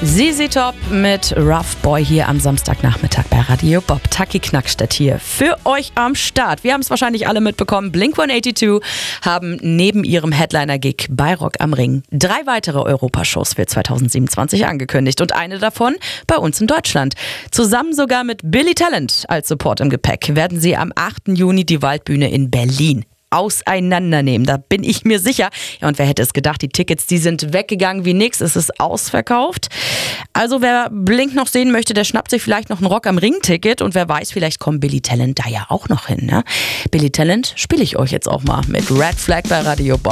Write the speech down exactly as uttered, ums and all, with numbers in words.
Z Z Top mit Rough Boy hier am Samstagnachmittag bei Radio Bob. Taki Knackstedt hier für euch am Start. Wir haben es wahrscheinlich alle mitbekommen. Blink hundertzweiundachtzig haben neben ihrem Headliner-Gig bei Rock am Ring drei weitere Europashows für zweitausendsiebenundzwanzig angekündigt und eine davon bei uns in Deutschland. Zusammen sogar mit Billy Talent als Support im Gepäck werden sie am achten Juni die Waldbühne in Berlin auseinandernehmen. Da bin ich mir sicher. Ja, und wer hätte es gedacht, die Tickets, die sind weggegangen wie nix. Es ist ausverkauft. Also wer Blink noch sehen möchte, der schnappt sich vielleicht noch ein Rock am Ring-Ticket und wer weiß, vielleicht kommt Billy Talent da ja auch noch hin. Ne? Billy Talent spiele ich euch jetzt auch mal mit Red Flag bei Radio Bob.